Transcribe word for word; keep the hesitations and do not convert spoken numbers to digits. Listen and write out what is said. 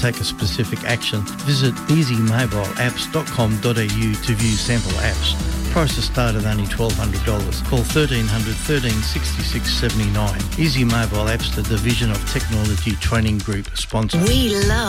take a specific action, visit easy mobile apps dot com dot a u to view sample apps. Prices start at only twelve hundred dollars. Call thirteen hundred, thirteen sixty-six seventy-nine. Easy Mobile Apps, the Division of Technology Training Group sponsor. We love